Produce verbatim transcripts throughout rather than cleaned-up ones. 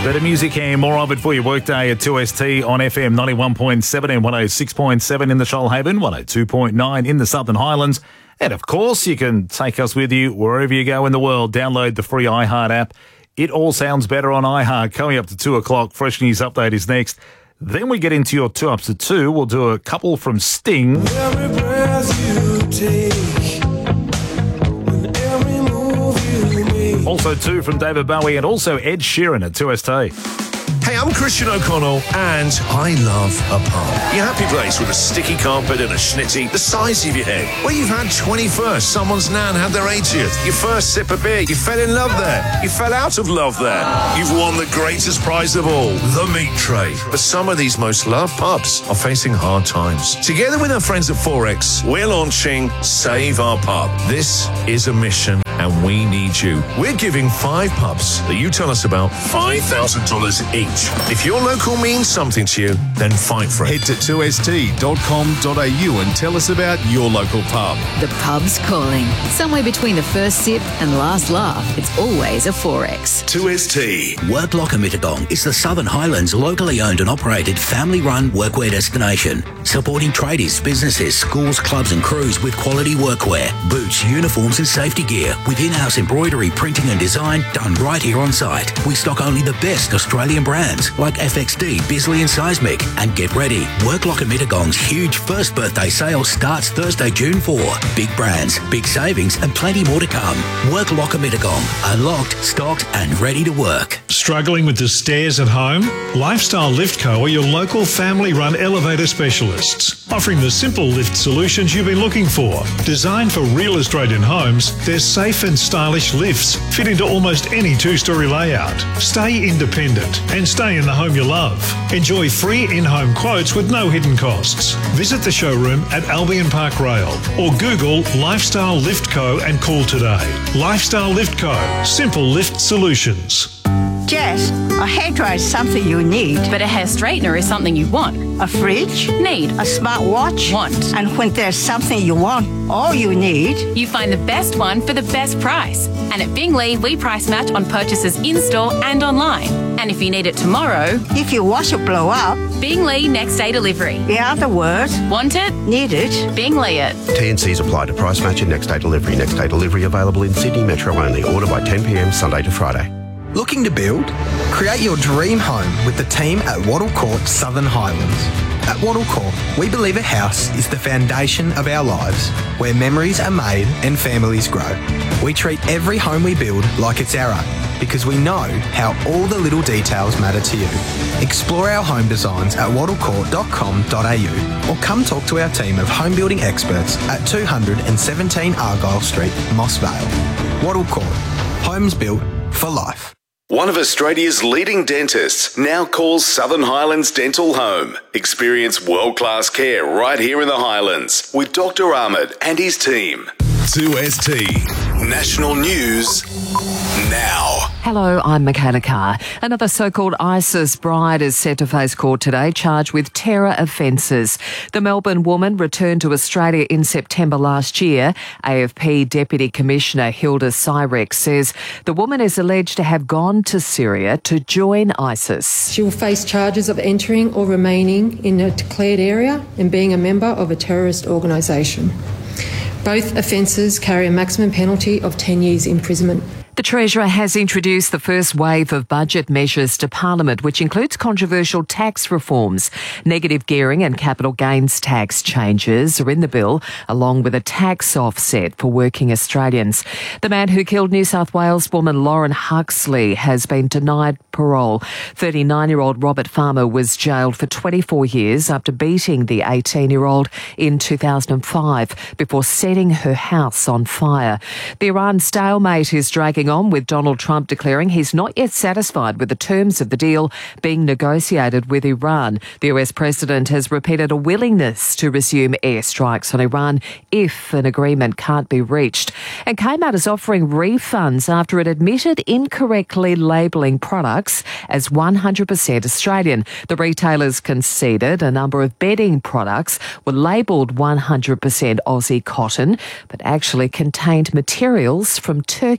Better music and more of it for your workday at two S T on F M ninety-one point seven and one oh six point seven in the Shoalhaven, one oh two point nine in the Southern Highlands. And of course, you can take us with you wherever you go in the world. Download the free iHeart app. It all sounds better on iHeart. Coming up to two o'clock, Fresh News Update is next. Then we get into your two ups to two. We'll do a couple from Sting. Every breath you take, every move you make. Also two from David Bowie and also Ed Sheeran at two S T. Hey, I'm Christian O'Connell, and I love a pub. Your happy place with a sticky carpet and a schnitty the size of your head. Where you've had twenty-first, someone's nan had their eightieth, your first sip of beer, you fell in love there, you fell out of love there. You've won the greatest prize of all, the meat tray. But some of these most loved pubs are facing hard times. Together with our friends at Forex, we're launching Save Our Pub. This is a mission, and we need you. We're giving five pubs that you tell us about five thousand dollars each. If your local means something to you, then fight for it. Head to two S T dot com dot a u and tell us about your local pub. The pub's calling. Somewhere between the first sip and last laugh, it's always a Forex. two S T. Worklock Mittagong is the Southern Highlands locally owned and operated family-run workwear destination, supporting tradies, businesses, schools, clubs and crews with quality workwear, boots, uniforms and safety gear with in-house embroidery, printing and design done right here on site. We stock only the best Australian brands like F X D, Bisley and Seismic. And get ready, Worklock Mittagong's huge first birthday sale starts Thursday, June fourth. Big brands, big savings and plenty more to come. Worklock Mittagong, unlocked, stocked and ready to work. Struggling with the stairs at home? Lifestyle Lift Co are your local family-run elevator specialists, offering the simple lift solutions you've been looking for. Designed for real Australian homes, their safe and stylish lifts fit into almost any two-storey layout. Stay independent and stay in the home you love. Enjoy free in-home quotes with no hidden costs. Visit the showroom at Albion Park Rail or Google Lifestyle Lift Co and call today. Lifestyle Lift Co. Simple lift solutions. Jess, a hairdryer is something you need. But a hair straightener is something you want. A fridge? Need. A smartwatch? Want. And when there's something you want, all you need... You find the best one for the best price. And at Bingley, we price match on purchases in-store and online. And if you need it tomorrow... If your washer blow up... Bingley next day delivery. In other words... Want it? Need it? Bingley it. T and Cs apply to price match and next day delivery. Next day delivery available in Sydney Metro only. Order by ten p m Sunday to Friday. Looking to build? Create your dream home with the team at Wattle Court Southern Highlands. At Wattle Court, we believe a house is the foundation of our lives, where memories are made and families grow. We treat every home we build like it's our own, because we know how all the little details matter to you. Explore our home designs at wattle court dot com dot a u or come talk to our team of home building experts at two seventeen Argyle Street, Moss Vale. Wattle Court, homes built for life. One of Australia's leading dentists now calls Southern Highlands Dental home. Experience world-class care right here in the Highlands with Doctor Ahmed and his team. two S T National News now. Hello, I'm Michaela Carr. Another so-called ISIS bride is set to face court today, charged with terror offences. The Melbourne woman returned to Australia in September last year. A F P Deputy Commissioner Hilda Cyrek says the woman is alleged to have gone to Syria to join ISIS. She will face charges of entering or remaining in a declared area and being a member of a terrorist organisation. Both offences carry a maximum penalty of ten years imprisonment. The Treasurer has introduced the first wave of budget measures to Parliament, which includes controversial tax reforms. Negative gearing and capital gains tax changes are in the bill, along with a tax offset for working Australians. The man who killed New South Wales woman Lauren Huxley has been denied parole. thirty-nine-year-old Robert Farmer was jailed for twenty-four years after beating the eighteen-year-old in two thousand five before setting her house on fire. The Iran stalemate is dragging on, with Donald Trump declaring he's not yet satisfied with the terms of the deal being negotiated with Iran. The U S president has repeated a willingness to resume airstrikes on Iran if an agreement can't be reached. And Kmart is offering refunds after it admitted incorrectly labelling products as one hundred percent Australian. The retailers conceded a number of bedding products were labelled one hundred percent Aussie cotton, but actually contained materials from Turkey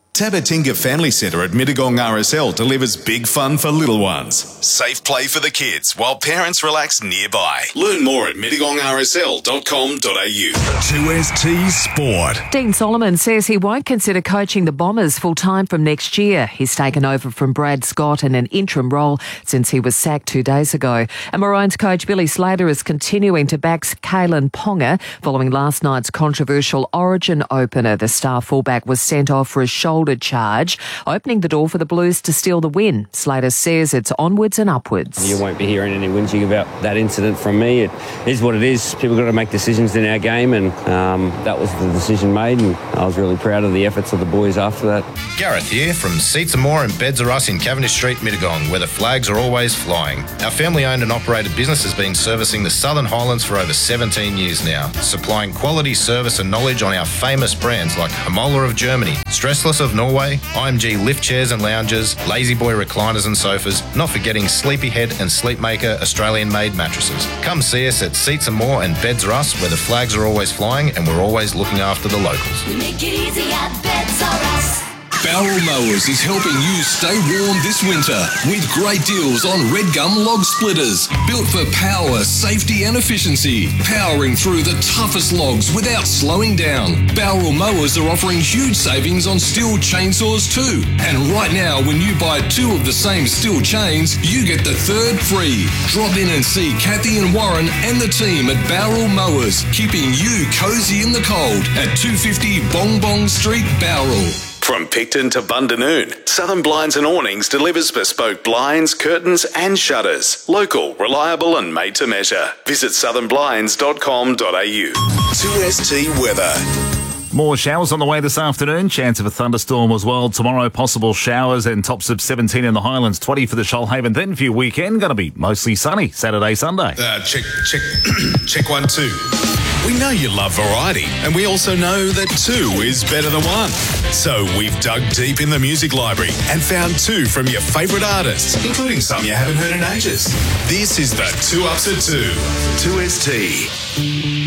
Tabatinga Family Centre at Mittagong R S L delivers big fun for little ones. Safe play for the kids while parents relax nearby. Learn more at mittagong r s l dot com dot a u. two S T Sport. Dean Solomon says he won't consider coaching the Bombers full-time from next year. He's taken over from Brad Scott in an interim role since he was sacked two days ago. And Maroons coach Billy Slater is continuing to back Kalen Ponga following last night's controversial Origin opener. The star fullback was sent off for a shoulder charge, opening the door for the Blues to steal the win. Slater says it's onwards and upwards. You won't be hearing any whinging about that incident from me. It is what it is. People got to make decisions in our game, and um, that was the decision made, and I was really proud of the efforts of the boys after that. Gareth here from Seats and More and Beds Are Us in Cavendish Street, Mittagong, where the flags are always flying. Our family-owned and operated business has been servicing the Southern Highlands for over seventeen years now, supplying quality service and knowledge on our famous brands like Hamola of Germany, Stressless of Norway, I M G lift chairs and lounges, Lazy Boy recliners and sofas, not forgetting Sleepyhead and Sleepmaker Australian-made mattresses. Come see us at Seats and More and Beds Are Us, where the flags are always flying and we're always looking after the locals. We make it easy at Beds Are Us. Barrel Mowers is helping you stay warm this winter with great deals on Red Gum log splitters. Built for power, safety and efficiency, powering through the toughest logs without slowing down. Barrel Mowers are offering huge savings on steel chainsaws too. And right now, when you buy two of the same steel chains, you get the third free. Drop in and see Kathy and Warren and the team at Barrel Mowers, keeping you cozy in the cold at two fifty Bong Bong Street, Bowral. From Picton to Bundanoon, Southern Blinds and Awnings delivers bespoke blinds, curtains and shutters. Local, reliable and made to measure. Visit southern blinds dot com dot a u. two S T weather. More showers on the way this afternoon. Chance of a thunderstorm as well. Tomorrow, possible showers and tops of seventeen in the Highlands, twenty for the Shoalhaven. Then for your weekend, going to be mostly sunny, Saturday, Sunday. Uh, check, check, check one, two. We know you love variety, and we also know that two is better than one. So we've dug deep in the music library and found two from your favourite artists, including some you haven't heard in ages. This is the Two Ups at Two. two S T.